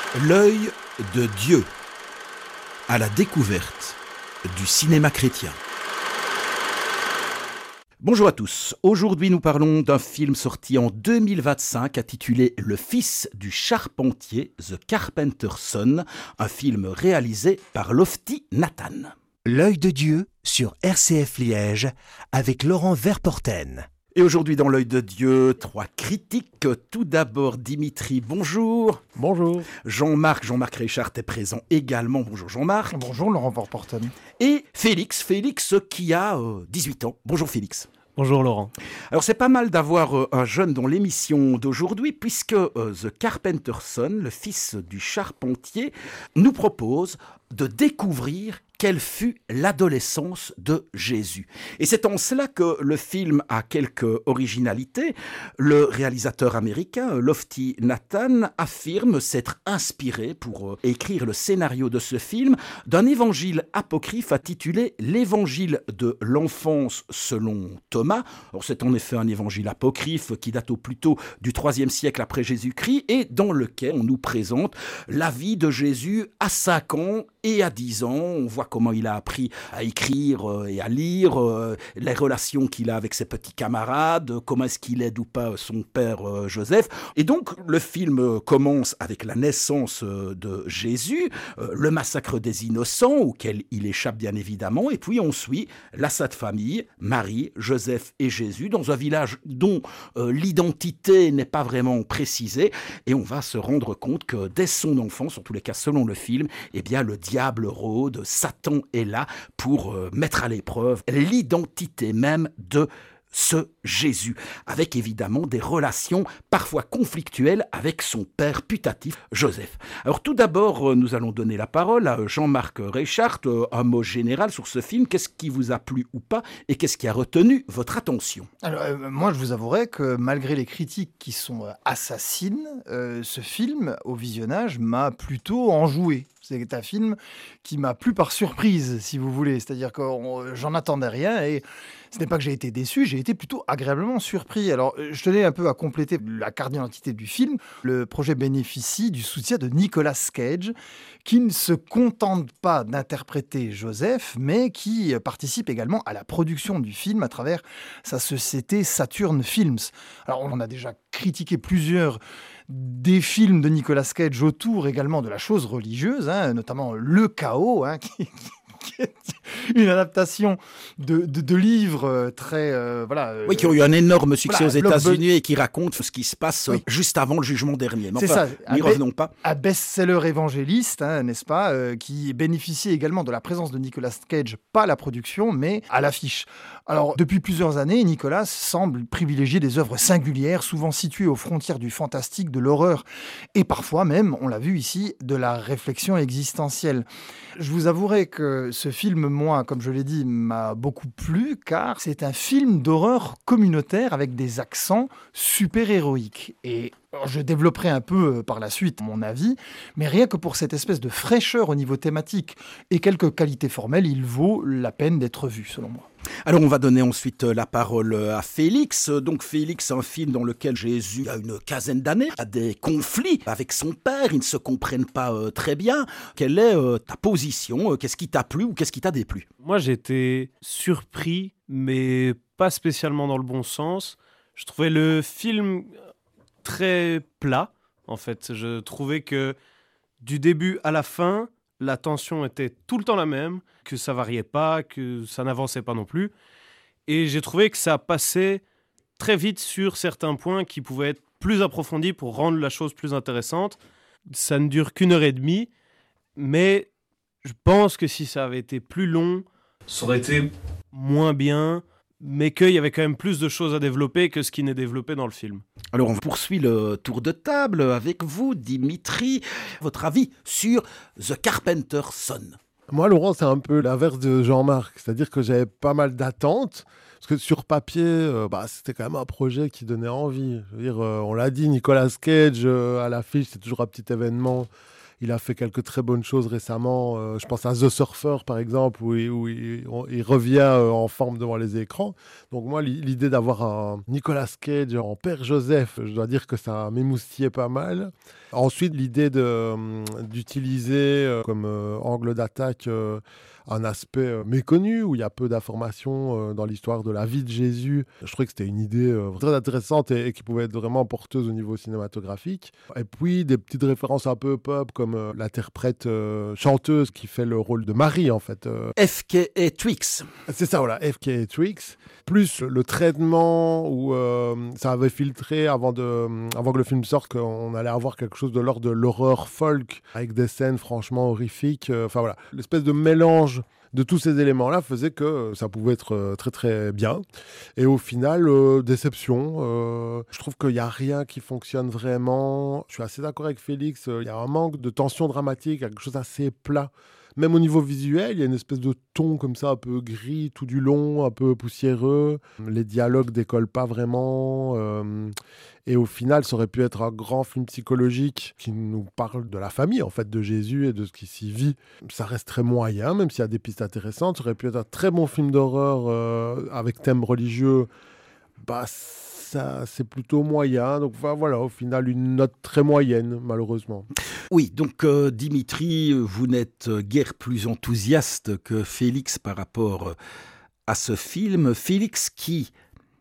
L'œil de Dieu à la découverte du cinéma chrétien. Bonjour à tous, aujourd'hui nous parlons d'un film sorti en 2025 intitulé Le fils du charpentier, The Carpenter's Son, un film réalisé par Lofty Nathan. L'œil de Dieu sur RCF Liège avec Laurent Verporten. Et aujourd'hui dans l'œil de Dieu, 3 critiques. Tout d'abord Dimitri, bonjour. Bonjour. Jean-Marc Richard est présent également. Bonjour Jean-Marc. Bonjour Laurent Verporten. Et Félix qui a 18 ans. Bonjour Félix. Bonjour Laurent. Alors c'est pas mal d'avoir un jeune dans l'émission d'aujourd'hui puisque The Carpenter's Son, le fils du charpentier, nous propose de découvrir quelle fut l'adolescence de Jésus. Et c'est en cela que le film a quelques originalités. Le réalisateur américain Lofty Nathan affirme s'être inspiré pour écrire le scénario de ce film d'un évangile apocryphe intitulé L'évangile de l'enfance selon Thomas. Alors c'est en effet un évangile apocryphe qui date au plus tôt du IIIe siècle après Jésus-Christ et dans lequel on nous présente la vie de Jésus à 5 ans et à 10 ans. On voit comment il a appris à écrire et à lire, les relations qu'il a avec ses petits camarades, comment est-ce qu'il aide ou pas son père Joseph. Et donc, le film commence avec la naissance de Jésus, le massacre des innocents, auquel il échappe bien évidemment, et puis on suit la Sainte Famille, Marie, Joseph et Jésus, dans un village dont l'identité n'est pas vraiment précisée, et on va se rendre compte que dès son enfance, en tous les cas selon le film, eh bien le diable rôde, Satan est là pour mettre à l'épreuve l'identité même de ce Jésus, avec évidemment des relations parfois conflictuelles avec son père putatif, Joseph. Alors tout d'abord, nous allons donner la parole à Jean-Marc Richard, un mot général sur ce film. Qu'est-ce qui vous a plu ou pas et qu'est-ce qui a retenu votre attention ? Alors, moi, je vous avouerai que malgré les critiques qui sont assassines, ce film, au visionnage, m'a plutôt enjoué. C'est un film qui m'a plu par surprise, si vous voulez. C'est-à-dire que j'en attendais rien et ce n'est pas que j'ai été déçu, j'ai été plutôt agréablement surpris. Alors, je tenais un peu à compléter la carte d'identité du film. Le projet bénéficie du soutien de Nicolas Cage, qui ne se contente pas d'interpréter Joseph, mais qui participe également à la production du film à travers sa société Saturn Films. Alors, on en a déjà critiqué plusieurs des films de Nicolas Cage autour également de la chose religieuse, notamment Le Chaos, qui est une adaptation de livres très... oui, qui ont eu un énorme succès aux États-Unis et qui raconte ce qui se passe juste avant le jugement dernier. Mais c'est enfin, ça, n'y revenons pas. Un best-seller évangéliste, n'est-ce pas, qui bénéficie également de la présence de Nicolas Cage, pas à la production, mais à l'affiche. Alors, depuis plusieurs années, Nicolas semble privilégier des œuvres singulières, souvent situées aux frontières du fantastique, de l'horreur, et parfois même, on l'a vu ici, de la réflexion existentielle. Je vous avouerai que ce film, moi, comme je l'ai dit, m'a beaucoup plu, car c'est un film d'horreur communautaire avec des accents super-héroïques. Et je développerai un peu par la suite mon avis, mais rien que pour cette espèce de fraîcheur au niveau thématique et quelques qualités formelles, il vaut la peine d'être vu, selon moi. Alors on va donner ensuite la parole à Félix. Donc Félix, c'est un film dans lequel Jésus a une quinzaine d'années, a des conflits avec son père, ils ne se comprennent pas très bien. Quelle est ta position ? Qu'est-ce qui t'a plu ou qu'est-ce qui t'a déplu ? Moi, j'ai été surpris, mais pas spécialement dans le bon sens. Je trouvais le film très plat, en fait. Je trouvais que du début à la fin, la tension était tout le temps la même, que ça variait pas, que ça n'avançait pas non plus. Et j'ai trouvé que ça passait très vite sur certains points qui pouvaient être plus approfondis pour rendre la chose plus intéressante. Ça ne dure qu'1h30, mais je pense que si ça avait été plus long, ça aurait été moins bien, mais qu'il y avait quand même plus de choses à développer que ce qui n'est développé dans le film. Alors on poursuit le tour de table avec vous, Dimitri. Votre avis sur The Carpenter's Son ? Moi, Laurent, c'est un peu l'inverse de Jean-Marc. C'est-à-dire que j'avais pas mal d'attentes. Parce que sur papier, c'était quand même un projet qui donnait envie. Je veux dire, on l'a dit, Nicolas Cage à l'affiche, c'est toujours un petit événement Il a fait quelques très bonnes choses récemment. Je pense à The Surfer, par exemple, où il revient en forme devant les écrans. Donc moi, l'idée d'avoir un Nicolas Cage en Père Joseph, je dois dire que ça m'émoustillait pas mal. Ensuite, l'idée d'utiliser comme angle d'attaque un aspect méconnu, où il y a peu d'informations dans l'histoire de la vie de Jésus. Je trouvais que c'était une idée très intéressante et qui pouvait être vraiment porteuse au niveau cinématographique. Et puis, des petites références un peu pop, comme l'interprète chanteuse qui fait le rôle de Marie, en fait. FKA Twigs. C'est ça, voilà, FKA Twigs. Plus le traitement où ça avait filtré avant que le film sorte, qu'on allait avoir quelque chose de l'ordre de l'horreur folk, avec des scènes franchement horrifiques. Enfin voilà, l'espèce de mélange de tous ces éléments-là faisait que ça pouvait être très très bien. Et au final, déception. Je trouve qu'il n'y a rien qui fonctionne vraiment. Je suis assez d'accord avec Félix. Il y a un manque de tension dramatique, quelque chose assez plat. Même au niveau visuel, il y a une espèce de ton comme ça, un peu gris tout du long, un peu poussiéreux. Les dialogues décollent pas vraiment. Et au final, ça aurait pu être un grand film psychologique qui nous parle de la famille, en fait, de Jésus et de ce qui s'y vit. Ça reste très moyen, même s'il y a des pistes intéressantes. Ça aurait pu être un très bon film d'horreur avec thème religieux. Ça, c'est plutôt moyen. Donc voilà, au final, une note très moyenne, malheureusement. Oui, donc Dimitri, vous n'êtes guère plus enthousiaste que Félix par rapport à ce film. Félix qui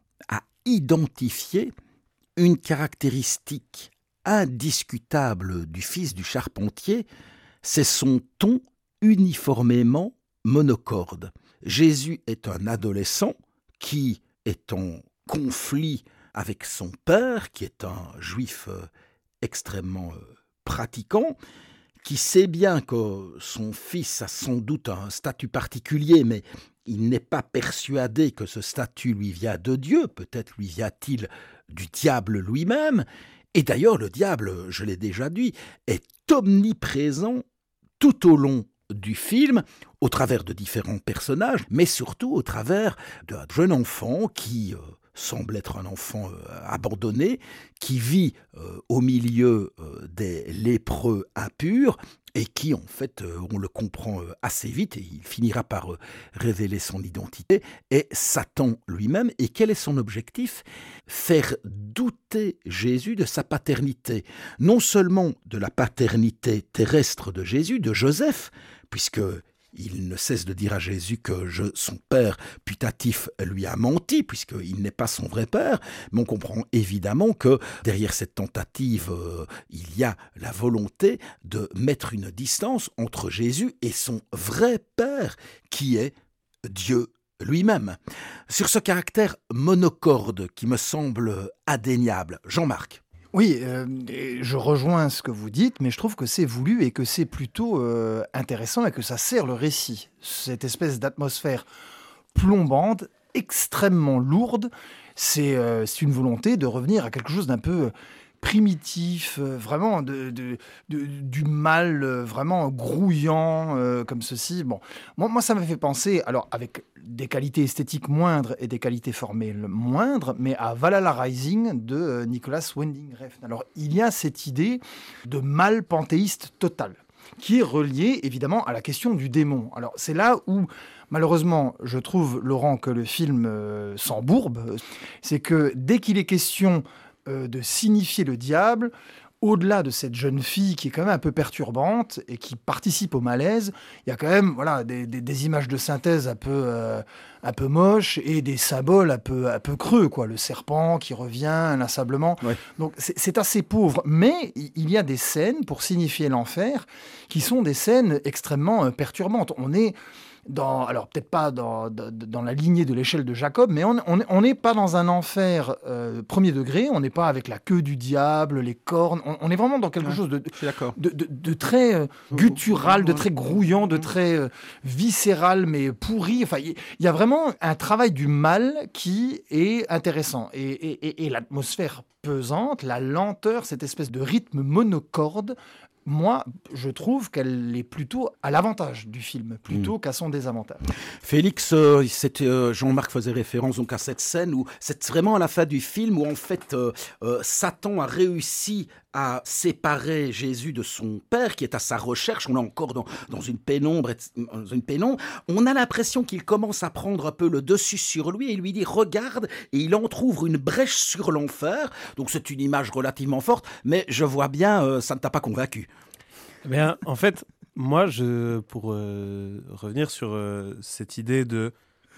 a identifié une caractéristique indiscutable du fils du charpentier, c'est son ton uniformément monocorde. Jésus est un adolescent qui est en conflit avec son père, qui est un juif extrêmement pratiquant, qui sait bien que son fils a sans doute un statut particulier, mais il n'est pas persuadé que ce statut lui vient de Dieu, peut-être lui vient-il du diable lui-même. Et d'ailleurs, le diable, je l'ai déjà dit, est omniprésent tout au long du film, au travers de différents personnages, mais surtout au travers d'un jeune enfant qui semble être un enfant abandonné, qui vit au milieu des lépreux impurs et qui, en fait, on le comprend assez vite, et il finira par révéler son identité, est Satan lui-même. Et quel est son objectif ? Faire douter Jésus de sa paternité, non seulement de la paternité terrestre de Jésus, de Joseph, puisque il ne cesse de dire à Jésus que son père putatif lui a menti, puisqu'il n'est pas son vrai père. Mais on comprend évidemment que derrière cette tentative, il y a la volonté de mettre une distance entre Jésus et son vrai père, qui est Dieu lui-même. Sur ce caractère monocorde qui me semble indéniable, Jean-Marc. Oui, je rejoins ce que vous dites, mais je trouve que c'est voulu et que c'est plutôt intéressant et que ça sert le récit. Cette espèce d'atmosphère plombante, extrêmement lourde, c'est une volonté de revenir à quelque chose d'un peu primitif, vraiment du mal vraiment grouillant comme ceci. Bon, moi ça m'a fait penser, alors avec des qualités esthétiques moindres et des qualités formelles moindres, mais à Valhalla Rising de Nicolas Winding Refn. Alors il y a cette idée de mal panthéiste total qui est reliée évidemment à la question du démon. Alors c'est là où malheureusement, je trouve, Laurent, que le film s'embourbe. C'est que dès qu'il est question de signifier le diable, au-delà de cette jeune fille qui est quand même un peu perturbante et qui participe au malaise, il y a quand même des images de synthèse un peu moches et des symboles un peu creux, quoi. Le serpent qui revient inlassablement. Ouais. Donc c'est assez pauvre, mais il y a des scènes pour signifier l'enfer qui sont des scènes extrêmement perturbantes. On est alors peut-être pas dans la lignée de l'échelle de Jacob, mais on n'est pas dans un enfer premier degré, on n'est pas avec la queue du diable, les cornes, on est vraiment dans quelque chose de très guttural, de très grouillant, de très viscéral, mais pourri. Enfin, il y a vraiment un travail du mal qui est intéressant. Et l'atmosphère pesante, la lenteur, cette espèce de rythme monocorde, moi, je trouve qu'elle est plutôt à l'avantage du film, plutôt qu'à son son désavantage. Félix, Jean-Marc faisait référence donc à cette scène où c'est vraiment à la fin du film où en fait Satan a réussi à séparer Jésus de son père qui est à sa recherche. On est encore dans une pénombre. On a l'impression qu'il commence à prendre un peu le dessus sur lui et il lui dit regarde, et il entrouvre une brèche sur l'enfer. Donc c'est une image relativement forte, mais je vois bien, ça ne t'a pas convaincu. Eh bien, en fait, moi, pour revenir sur cette idée de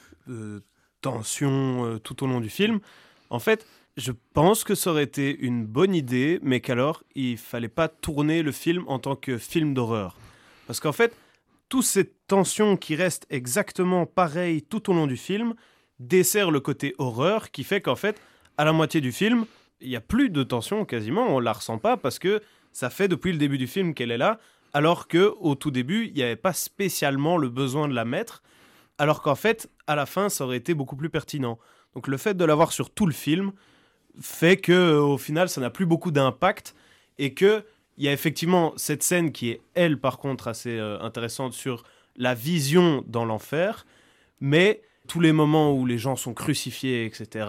tension tout au long du film, en fait, je pense que ça aurait été une bonne idée, mais qu'alors, il fallait pas tourner le film en tant que film d'horreur. Parce qu'en fait, toutes ces tensions qui restent exactement pareilles tout au long du film desserrent le côté horreur qui fait qu'en fait, à la moitié du film, il n'y a plus de tension quasiment, on la ressent pas parce que ça fait depuis le début du film qu'elle est là, alors qu'au tout début, il n'y avait pas spécialement le besoin de la mettre, alors qu'en fait, à la fin, ça aurait été beaucoup plus pertinent. Donc le fait de l'avoir sur tout le film fait qu'au final, ça n'a plus beaucoup d'impact et qu'il y a effectivement cette scène qui est, elle, par contre, assez intéressante sur la vision dans l'enfer, mais tous les moments où les gens sont crucifiés, etc.,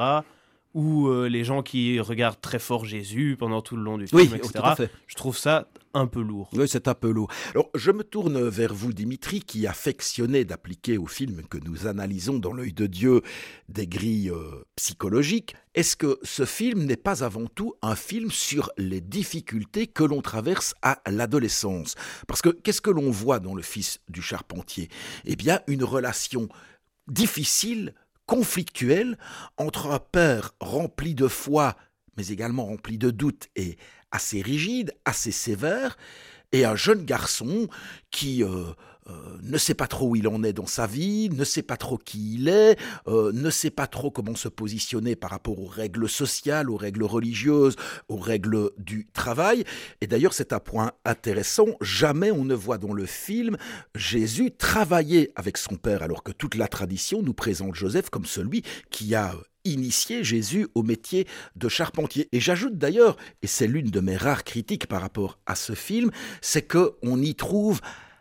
ou les gens qui regardent très fort Jésus pendant tout le long du film, Oui, etc., tout à fait. je trouve ça un peu lourd. Oui, c'est un peu lourd. Alors, je me tourne vers vous, Dimitri, qui affectionnait d'appliquer au film que nous analysons dans l'œil de Dieu des grilles psychologiques. Est-ce que ce film n'est pas avant tout un film sur les difficultés que l'on traverse à l'adolescence ? Parce que qu'est-ce que l'on voit dans Le Fils du charpentier ? Eh bien, une relation difficile, conflictuelle, entre un père rempli de foi, mais également rempli de doutes et assez rigide, assez sévère, et un jeune garçon qui ne sait pas trop où il en est dans sa vie, ne sait pas trop qui il est, ne sait pas trop comment se positionner par rapport aux règles sociales, aux règles religieuses, aux règles du travail. Et d'ailleurs, c'est un point intéressant, jamais on ne voit dans le film Jésus travailler avec son père, alors que toute la tradition nous présente Joseph comme celui qui a initié Jésus au métier de charpentier. Et j'ajoute d'ailleurs, et c'est l'une de mes rares critiques par rapport à ce film, c'est qu'on n'y trouve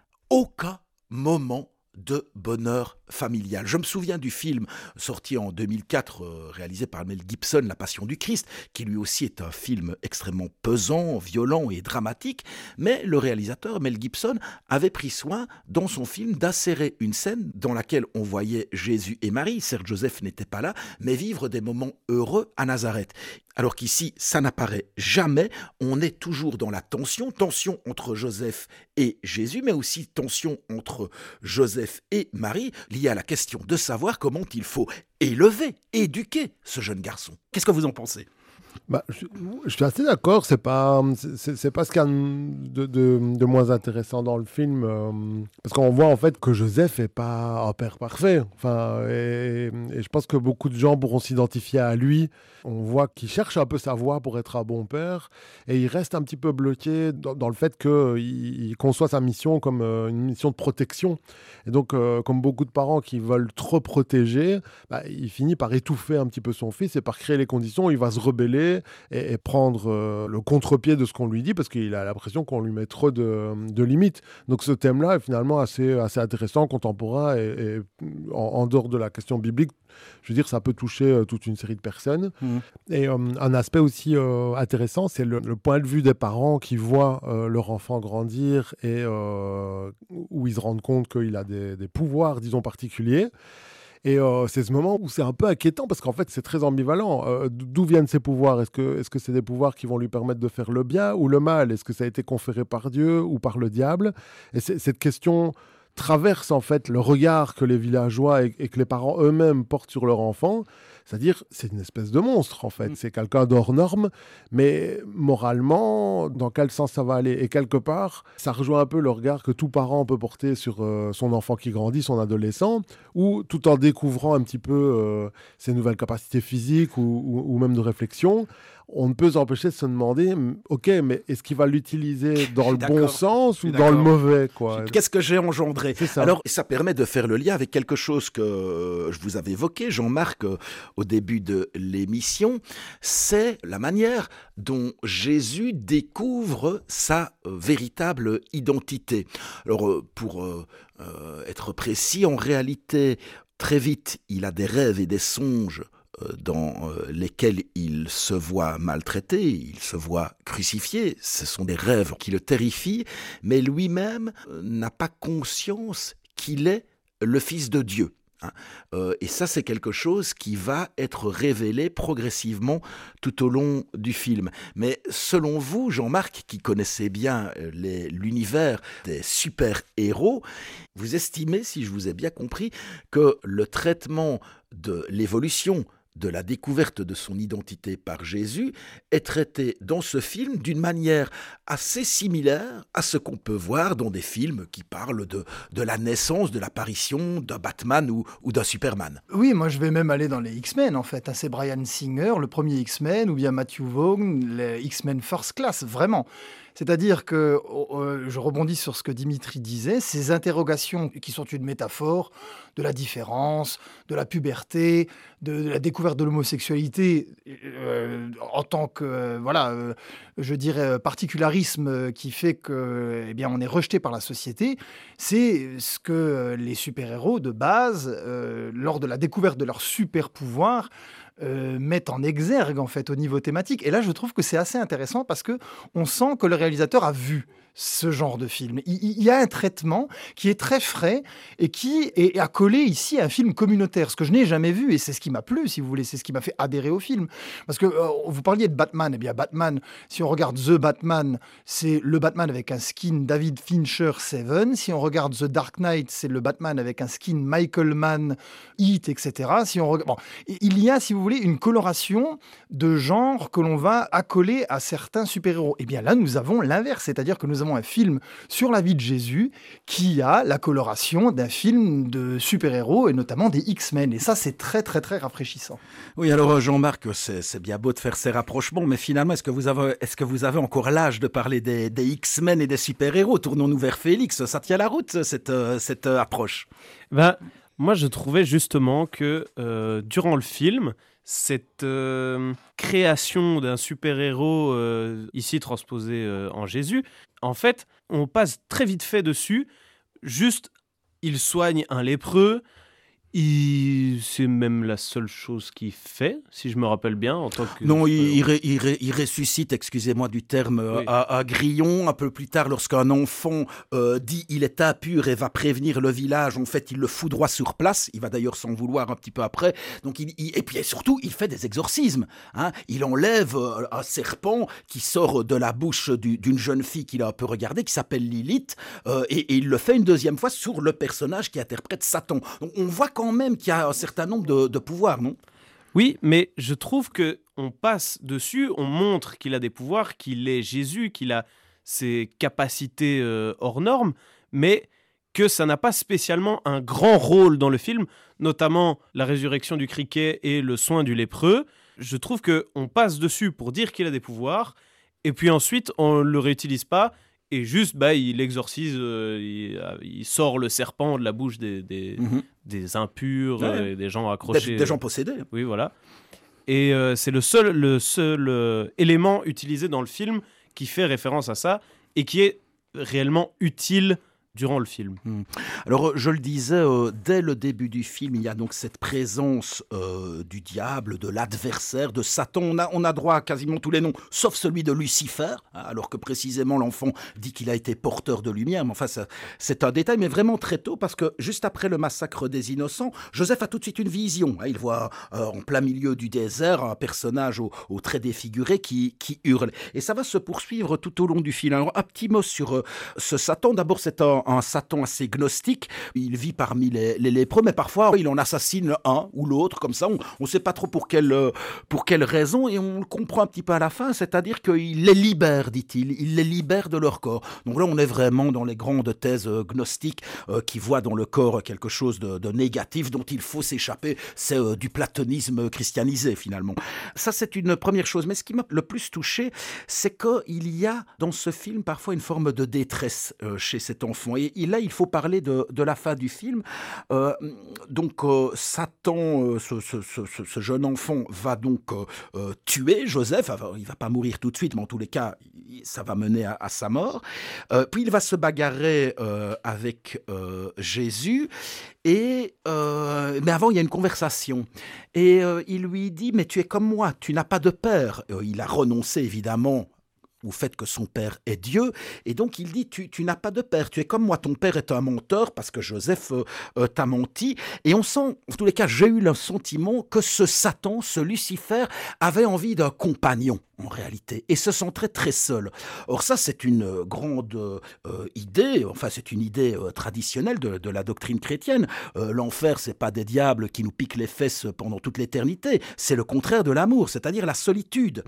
aucun moment de bonheur familial. Je me souviens du film sorti en 2004, réalisé par Mel Gibson, La Passion du Christ, qui lui aussi est un film extrêmement pesant, violent et dramatique, mais le réalisateur Mel Gibson avait pris soin dans son film d'insérer une scène dans laquelle on voyait Jésus et Marie, certes Joseph n'était pas là, mais vivre des moments heureux à Nazareth. Alors qu'ici, ça n'apparaît jamais, on est toujours dans la tension entre Joseph et Jésus, mais aussi tension entre Joseph et Marie, liée à la question de savoir comment il faut élever, éduquer ce jeune garçon. Qu'est-ce que vous en pensez ? Je suis assez d'accord, c'est pas ce qu'il y a de moins intéressant dans le film, parce qu'on voit en fait que Joseph est pas un père parfait, et je pense que beaucoup de gens pourront s'identifier à lui. On voit qu'il cherche un peu sa voie pour être un bon père, et il reste un petit peu bloqué dans le fait qu'il conçoit sa mission comme une mission de protection, et donc comme beaucoup de parents qui veulent trop protéger, il finit par étouffer un petit peu son fils et par créer les conditions où il va se rebeller et prendre le contre-pied de ce qu'on lui dit parce qu'il a l'impression qu'on lui met trop de limites. Donc ce thème-là est finalement assez intéressant, contemporain et en dehors de la question biblique, je veux dire, ça peut toucher toute une série de personnes. Et un aspect aussi intéressant, c'est le point de vue des parents qui voient leur enfant grandir et où ils se rendent compte qu'il a des pouvoirs, disons, particuliers. Et c'est ce moment où c'est un peu inquiétant parce qu'en fait, c'est très ambivalent. D'où viennent ces pouvoirs ? Est-ce que c'est des pouvoirs qui vont lui permettre de faire le bien ou le mal ? Est-ce que ça a été conféré par Dieu ou par le diable ? Et cette question traverse en fait le regard que les villageois et que les parents eux-mêmes portent sur leur enfant. C'est-à-dire, c'est une espèce de monstre, en fait. C'est quelqu'un d'hors norme, mais moralement, dans quel sens ça va aller ? Et quelque part, ça rejoint un peu le regard que tout parent peut porter sur son enfant qui grandit, son adolescent, ou tout en découvrant un petit peu ses nouvelles capacités physiques ou même de réflexion, on ne peut s'empêcher de se demander, ok, mais est-ce qu'il va l'utiliser dans le bon sens ou dans le mauvais, quoi ? Qu'est-ce que j'ai engendré ? C'est ça. Alors, ça permet de faire le lien avec quelque chose que je vous avais évoqué, Jean-Marc, au début de l'émission, c'est la manière dont Jésus découvre sa véritable identité. Alors, pour être précis, en réalité, très vite, il a des rêves et des songes dans lesquels il se voit maltraité, il se voit crucifié. Ce sont des rêves qui le terrifient, mais lui-même n'a pas conscience qu'il est le Fils de Dieu. Et ça, c'est quelque chose qui va être révélé progressivement tout au long du film. Mais selon vous, Jean-Marc, qui connaissez bien l'univers des super-héros, vous estimez, si je vous ai bien compris, que le traitement de l'évolution de la découverte de son identité par Jésus est traité dans ce film d'une manière assez similaire à ce qu'on peut voir dans des films qui parlent de la naissance, de l'apparition d'un Batman ou d'un Superman. Oui, moi je vais même aller dans les X-Men en fait. C'est Bryan Singer, le premier X-Men, ou bien Matthew Vaughn, les X-Men First Class, vraiment. C'est-à-dire que, je rebondis sur ce que Dimitri disait, ces interrogations qui sont une métaphore de la différence, de la puberté, de la découverte de l'homosexualité en tant que, je dirais, particularisme qui fait que, eh bien, on est rejeté par la société, c'est ce que les super-héros de base, lors de la découverte de leur super-pouvoir, mettent en exergue en fait au niveau thématique. Et là, je trouve que c'est assez intéressant parce que on sent que le réalisateur a vu ce genre de film. Il y a un traitement qui est très frais et qui est accolé ici à un film communautaire, ce que je n'ai jamais vu, et c'est ce qui m'a plu, si vous voulez, c'est ce qui m'a fait adhérer au film. Parce que vous parliez de Batman, eh bien Batman, si on regarde The Batman, c'est le Batman avec un skin David Fincher Seven. Si on regarde The Dark Knight, c'est le Batman avec un skin Michael Mann, Heat, etc. Si on regarde, il y a, si vous voulez, une coloration de genre que l'on va accoler à certains super-héros. Eh bien là, nous avons l'inverse, c'est-à-dire que nous avons un film sur la vie de Jésus qui a la coloration d'un film de super-héros et notamment des X-Men. Et ça, c'est très, très, très rafraîchissant. Oui, alors Jean-Marc, c'est bien beau de faire ces rapprochements, mais finalement, est-ce que vous avez encore l'âge de parler des X-Men et des super-héros? Tournons-nous vers Félix. Ça tient la route, cette approche? Moi, je trouvais justement que durant le film, cette création d'un super-héros ici transposé en Jésus, en fait, on passe très vite fait dessus. Juste, il soigne un lépreux. C'est même la seule chose qu'il fait, si je me rappelle bien, en tant que... Non, il ressuscite, excusez-moi du terme, oui, à Grillon. Un peu plus tard, lorsqu'un enfant dit il est impur et va prévenir le village, en fait, il le foudroie sur place. Il va d'ailleurs s'en vouloir un petit peu après. Donc, et puis surtout, il fait des exorcismes. Il enlève un serpent qui sort de la bouche d'une jeune fille qu'il a un peu regardée, qui s'appelle Lilith, et il le fait une deuxième fois sur le personnage qui interprète Satan. Donc, on voit quand même qu'il y a un certain nombre de pouvoirs, non? Oui, mais je trouve qu'on passe dessus, on montre qu'il a des pouvoirs, qu'il est Jésus, qu'il a ses capacités hors normes, mais que ça n'a pas spécialement un grand rôle dans le film, notamment la résurrection du criquet et le soin du lépreux. Je trouve qu'on passe dessus pour dire qu'il a des pouvoirs, et puis ensuite on ne le réutilise pas, et juste, il exorcise, il sort le serpent de la bouche des impurs, ouais, des gens accrochés. Des gens possédés. Oui, voilà. Et c'est le seul élément utilisé dans le film qui fait référence à ça et qui est réellement utile durant le film. Alors, je le disais, dès le début du film, il y a donc cette présence du diable, de l'adversaire, de Satan. On a droit à quasiment tous les noms, sauf celui de Lucifer, alors que précisément l'enfant dit qu'il a été porteur de lumière. Mais enfin, c'est un détail, mais vraiment très tôt, parce que juste après le massacre des innocents, Joseph a tout de suite une vision. Il voit en plein milieu du désert un personnage au trait défiguré qui hurle. Et ça va se poursuivre tout au long du film. Alors, un petit mot sur ce Satan. D'abord, c'est un Satan assez gnostique. Il vit parmi les lépreux, mais parfois il en assassine un ou l'autre, comme ça. On ne sait pas trop pour quelle raison, et on le comprend un petit peu à la fin, c'est-à-dire qu'il les libère, dit-il. Il les libère de leur corps. Donc là, on est vraiment dans les grandes thèses gnostiques qui voient dans le corps quelque chose de négatif dont il faut s'échapper. C'est du platonisme christianisé, finalement. Ça, c'est une première chose. Mais ce qui m'a le plus touché, c'est qu'il y a dans ce film parfois une forme de détresse chez cet enfant. tentation. Et là, il faut parler de la fin du film. Satan, ce jeune enfant, va donc tuer Joseph. Enfin, il va pas mourir tout de suite, mais en tous les cas, ça va mener à sa mort. Puis il va se bagarrer avec Jésus. Mais avant, il y a une conversation. Et il lui dit, mais tu es comme moi, tu n'as pas de père. Il a renoncé, évidemment, au fait que son père est Dieu, et donc il dit, tu n'as pas de père, tu es comme moi, ton père est un menteur, parce que Joseph t'a menti, et on sent, en tous les cas, j'ai eu le sentiment que ce Satan, ce Lucifer, avait envie d'un compagnon, en réalité, et se sentait très seul. Or ça, c'est une grande idée, enfin c'est une idée traditionnelle de la doctrine chrétienne. L'enfer, c'est pas des diables qui nous piquent les fesses pendant toute l'éternité, c'est le contraire de l'amour, c'est-à-dire la solitude.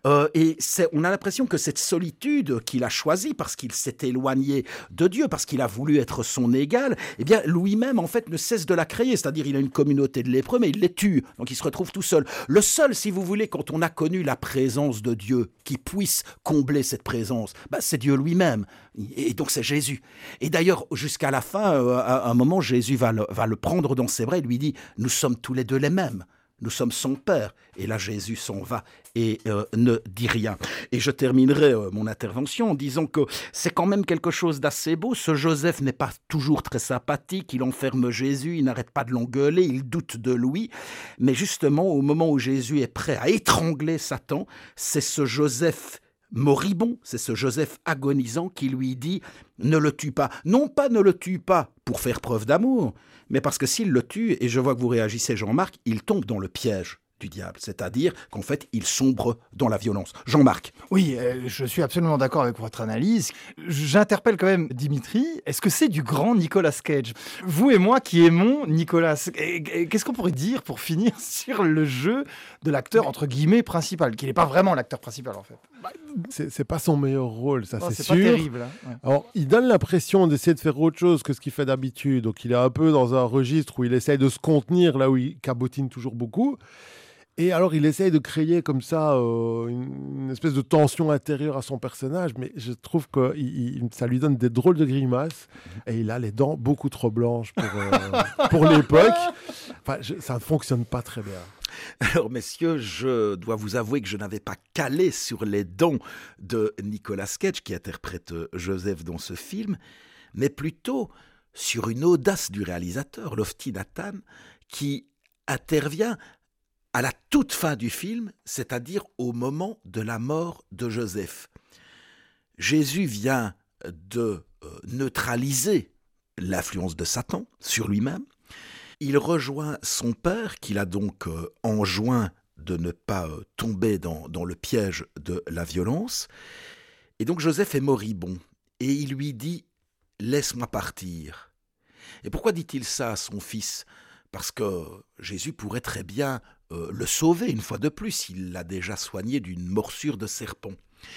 On a l'impression que cette solitude qu'il a choisie parce qu'il s'est éloigné de Dieu, parce qu'il a voulu être son égal, eh bien lui-même en fait ne cesse de la créer, c'est-à-dire il a une communauté de lépreux mais il les tue, donc il se retrouve tout seul. Le seul, si vous voulez, quand on a connu la présence de Dieu qui puisse combler cette présence, c'est Dieu lui-même, et donc c'est Jésus. Et d'ailleurs jusqu'à la fin, à un moment, Jésus va le prendre dans ses bras et lui dit, nous sommes tous les deux les mêmes. Nous sommes son Père. Et là, Jésus s'en va et ne dit rien. Et je terminerai mon intervention en disant que c'est quand même quelque chose d'assez beau. Ce Joseph n'est pas toujours très sympathique. Il enferme Jésus, il n'arrête pas de l'engueuler, il doute de lui. Mais justement, au moment où Jésus est prêt à étrangler Satan, c'est ce Joseph moribond, c'est ce Joseph agonisant qui lui dit « Ne le tue pas ». Non pas « ne le tue pas » pour faire preuve d'amour, mais parce que s'il le tue, et je vois que vous réagissez Jean-Marc, il tombe dans le piège du diable, c'est-à-dire qu'en fait, il sombre dans la violence. Jean-Marc. Oui, je suis absolument d'accord avec votre analyse. J'interpelle quand même Dimitri, est-ce que c'est du grand Nicolas Cage ? Vous et moi qui aimons Nicolas, qu'est-ce qu'on pourrait dire pour finir sur le jeu de l'acteur, entre guillemets, principal, qui n'est pas vraiment l'acteur principal en fait ? C'est pas son meilleur rôle, ça c'est sûr. C'est pas terrible. Hein. Ouais. Alors, il donne l'impression d'essayer de faire autre chose que ce qu'il fait d'habitude. Donc, il est un peu dans un registre où il essaye de se contenir, là où il cabotine toujours beaucoup. Et alors, il essaye de créer comme ça une espèce de tension intérieure à son personnage, mais je trouve que ça lui donne des drôles de grimaces. Et il a les dents beaucoup trop blanches pour l'époque. Enfin, ça ne fonctionne pas très bien. Alors, messieurs, je dois vous avouer que je n'avais pas calé sur les dents de Nicolas Cage, qui interprète Joseph dans ce film, mais plutôt sur une audace du réalisateur, Lofty Nathan, qui intervient à la toute fin du film, c'est-à-dire au moment de la mort de Joseph. Jésus vient de neutraliser l'influence de Satan sur lui-même. Il rejoint son père, qu'il a donc enjoint de ne pas tomber dans le piège de la violence. Et donc Joseph est moribond, et il lui dit « Laisse-moi partir ». Et pourquoi dit-il ça à son fils ? Parce que Jésus pourrait très bien le sauver une fois de plus, il l'a déjà soigné d'une morsure de serpent.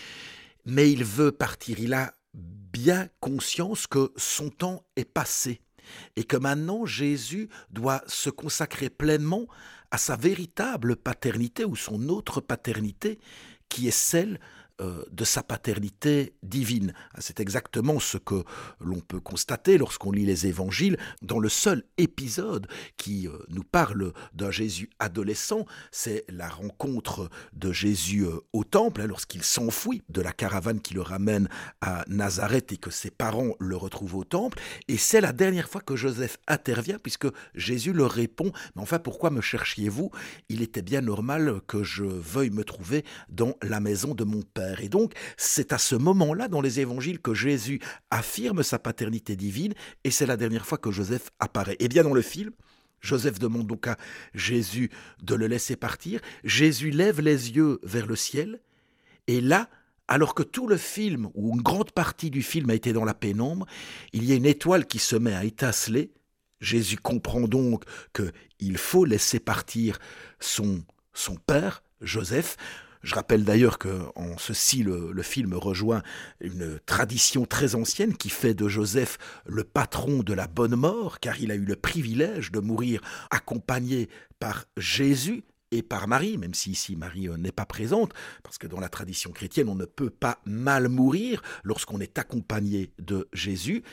Mais il veut partir, il a bien conscience que son temps est passé et que maintenant Jésus doit se consacrer pleinement à sa véritable paternité ou son autre paternité qui est celle de sa paternité divine. C'est exactement ce que l'on peut constater lorsqu'on lit les évangiles dans le seul épisode qui nous parle d'un Jésus adolescent, c'est la rencontre de Jésus au temple, lorsqu'il s'enfuit de la caravane qui le ramène à Nazareth et que ses parents le retrouvent au temple, et c'est la dernière fois que Joseph intervient puisque Jésus leur répond « Mais enfin, pourquoi me cherchiez-vous ? Il était bien normal que je veuille me trouver dans la maison de mon père. » Et donc, c'est à ce moment-là dans les évangiles que Jésus affirme sa paternité divine et c'est la dernière fois que Joseph apparaît. Et bien dans le film, Joseph demande donc à Jésus de le laisser partir. Jésus lève les yeux vers le ciel et là, alors que tout le film, ou une grande partie du film a été dans la pénombre, il y a une étoile qui se met à étinceler. Jésus comprend donc qu'il faut laisser partir son père, Joseph. Je rappelle d'ailleurs qu'en ceci, le film rejoint une tradition très ancienne qui fait de Joseph le patron de la bonne mort, car il a eu le privilège de mourir accompagné par Jésus et par Marie, même si ici Marie n'est pas présente, parce que dans la tradition chrétienne, on ne peut pas mal mourir lorsqu'on est accompagné de Jésus.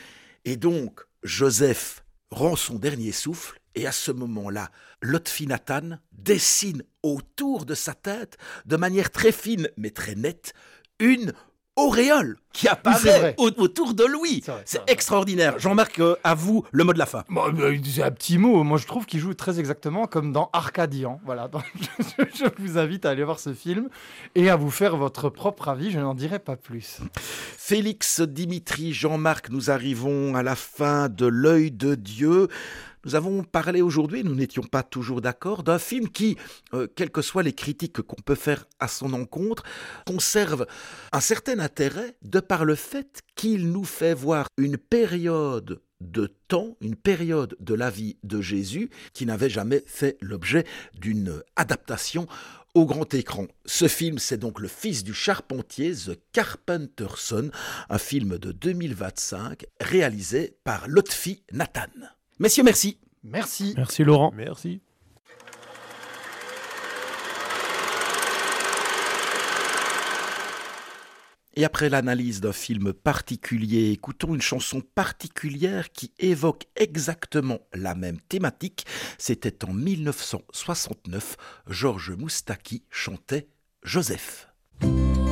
Et donc, Joseph rend son dernier souffle, et à ce moment-là, Lotfi Nathan dessine autour de sa tête, de manière très fine mais très nette, une auréole qui apparaît autour de lui. C'est extraordinaire. Jean-Marc, à vous, le mot de la fin. C'est un petit mot. Moi, je trouve qu'il joue très exactement comme dans Arcadian. Voilà. Donc, je vous invite à aller voir ce film et à vous faire votre propre avis. Je n'en dirai pas plus. Félix, Dimitri, Jean-Marc, nous arrivons à la fin de L'œil de Dieu. Nous avons parlé aujourd'hui, nous n'étions pas toujours d'accord, d'un film qui, quelles que soient les critiques qu'on peut faire à son encontre, conserve un certain intérêt de par le fait qu'il nous fait voir une période de temps, une période de la vie de Jésus qui n'avait jamais fait l'objet d'une adaptation au grand écran. Ce film, c'est donc Le Fils du charpentier, The Carpenter's Son, un film de 2025 réalisé par Lotfi Nathan. Messieurs, merci. Merci. Merci Laurent. Merci. Et après l'analyse d'un film particulier, écoutons une chanson particulière qui évoque exactement la même thématique. C'était en 1969, Georges Moustaki chantait Joseph.